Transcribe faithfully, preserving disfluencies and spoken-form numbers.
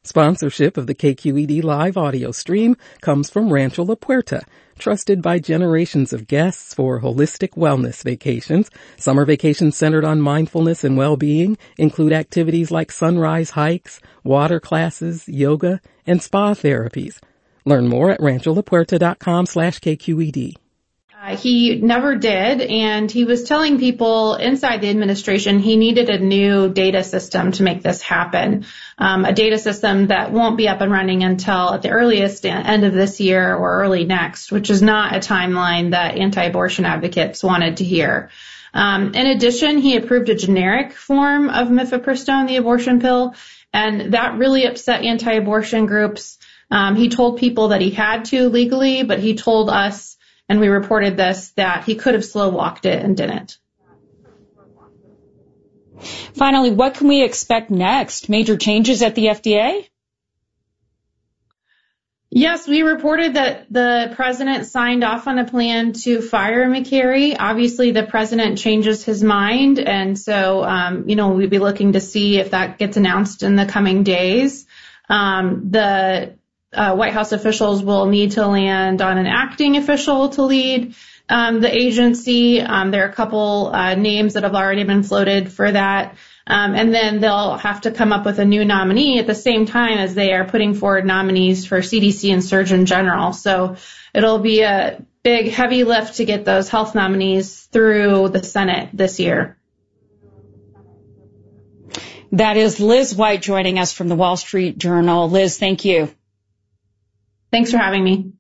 Sponsorship of the K Q E D live audio stream comes from Rancho La Puerta, trusted by generations of guests for holistic wellness vacations. Summer vacations centered on mindfulness and well-being include activities like sunrise hikes, water classes, yoga, and spa therapies. Learn more at rancho la puerta dot com slash K Q E D. Uh, he never did, and he was telling people inside the administration he needed a new data system to make this happen, um, a data system that won't be up and running until at the earliest end of this year or early next, which is not a timeline that anti-abortion advocates wanted to hear. Um, in addition, he approved a generic form of mifepristone, the abortion pill, and that really upset anti-abortion groups. Um, he told people that he had to legally, but he told us, and we reported this, that he could have slow walked it and didn't. Finally, what can we expect next? Major changes at the F D A? Yes, we reported that the president signed off on a plan to fire McCary. Obviously, the president changes his mind, and so, um, you know, we'll be looking to see if that gets announced in the coming days. Um, the Uh, White House officials will need to land on an acting official to lead um, the agency. Um, there are a couple uh, names that have already been floated for that. Um, and then they'll have to come up with a new nominee at the same time as they are putting forward nominees for C D C and Surgeon General. So it'll be a big, heavy lift to get those health nominees through the Senate this year. That is Liz White joining us from the Wall Street Journal. Liz, thank you. Thanks for having me.